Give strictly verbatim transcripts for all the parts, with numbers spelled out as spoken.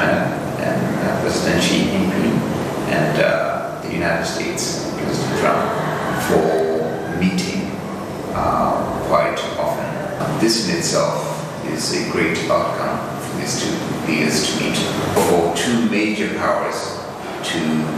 China and uh, President Xi Jinping and uh, the United States, President Trump, for meeting uh, quite often. This in itself is a great outcome for these two leaders to meet. For two major powers to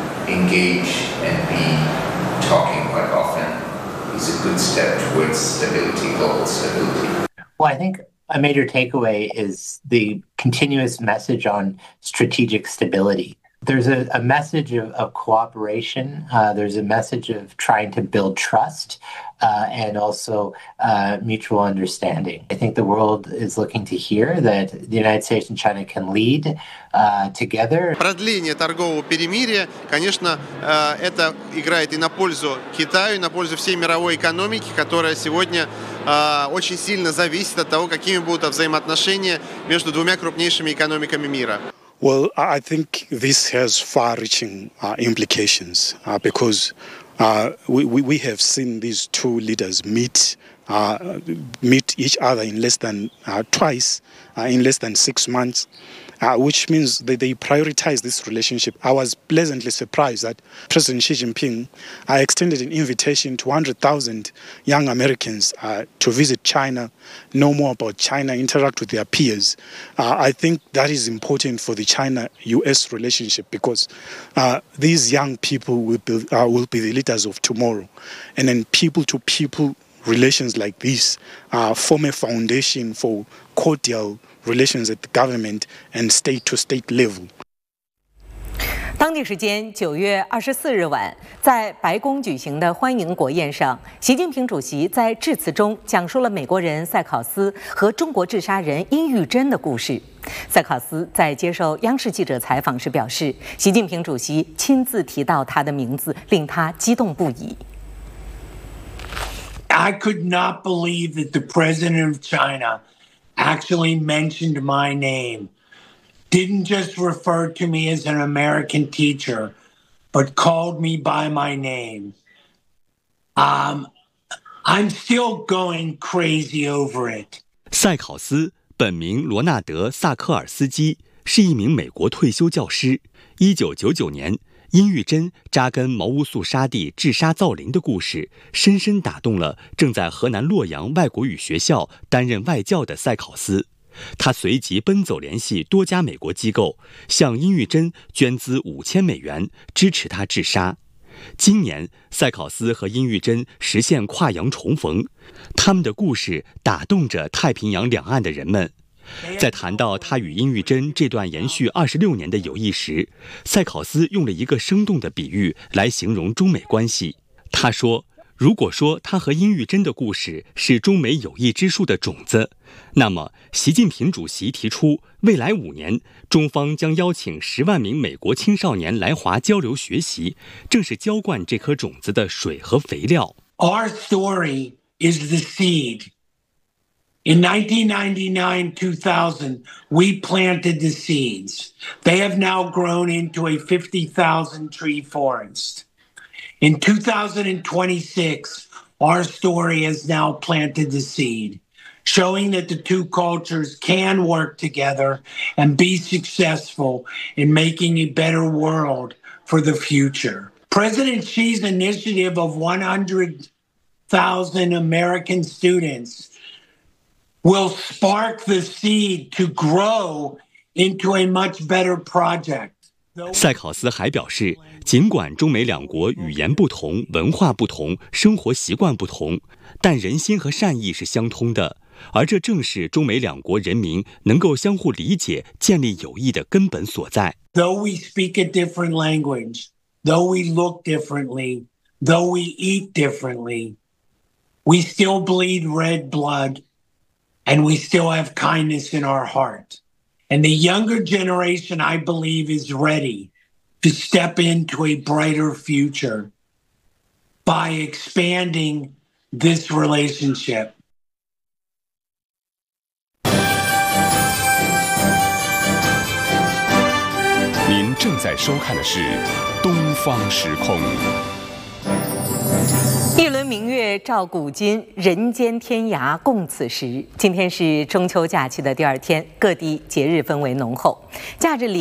engage and be talking quite often is a good step towards stability, global stability. Well, I think a major takeaway is the continuous message on strategic stability. There's a, a message of, of cooperation. Uh, there's a message of trying to build trust uh, and also uh, mutual understanding. I think the world is looking to hear that the United States and China can lead uh, together. Продление торгового перемирия, конечно, это играет и на пользу Китаю, и на пользу всей мировой экономики, которая сегодня очень сильно зависит от того, какими будут взаимоотношения между двумя крупнейшими экономиками мира. Well, I think this has far-reaching uh, implications uh, because uh, we, we have seen these two leaders meet uh, meet each other in less than uh, twice, uh, in less than six months. Uh, which means that they prioritize this relationship. I was pleasantly surprised that President Xi Jinping uh, extended an invitation to one hundred thousand young Americans uh, to visit China, know more about China, interact with their peers. Uh, I think that is important for the China-U S relationship because uh, these young people will be, uh, will be the leaders of tomorrow. And then people-to-people relations like this uh, form a foundation for cordial relations at the government and state-to-state level. 当地时间九月二十四日晚，在白宫举行的欢迎国宴上，习近平主席在致辞中讲述了美国人塞考斯和中国治沙人殷玉珍的故事。塞考斯在接受央视记者采访时表示，习近平主席亲自提到他的名字，令他激动不已。 I could not believe that the president of China actually mentioned my name, didn't just refer to me as an American teacher, but called me by my name. Um, I'm still going crazy over it. 塞考斯本名罗纳德·萨科尔斯基，是一名美国退休教师。一九九九年，殷玉珍扎根毛乌素沙地治沙造林的故事，深深打动了正在河南洛阳外国语学校担任外教的塞考斯。他随即奔走联系多家美国机构，向殷玉珍捐资五千美元，支持他治沙。今年，塞考斯和殷玉珍实现跨洋重逢，他们的故事打动着太平洋两岸的人们。在谈到他与殷玉珍这段延续二十六年的友谊时，塞考斯用了一个生动的比喻来形容中美关系。他说，如果说他和殷玉珍的故事是中美友谊之树的种子，那么习近平主席提出未来五年中方将邀请十万名美国青少年来华交流学习，正是浇灌这颗种子的水和肥料。 Our story is the seed.In nineteen ninety-nine two thousand, we planted the seeds. They have now grown into a fifty thousand tree forest. In two thousand twenty-six, our story has now planted the seed, showing that the two cultures can work together and be successful in making a better world for the future. President Xi's initiative of one hundred thousand American students will spark the seed to grow into a much better project. 塞考斯还表示，尽管中美两国语言不同、文化不同、生活习惯不同，但人心和善意是相通的，而这正是中美两国人民能够相互理解、建立友谊的根本所在。 Though we speak a different language, though we look differently, though we eat differently, we still bleed red blood.And we still have kindness in our heart. And the younger generation, I believe, is ready to step into a brighter future by expanding this relationship. 您正在收看的是《东方时空》。 一轮明月照古今，人间天涯共此时。今天是中秋假期的第二天，各地节日氛围浓厚，假日里。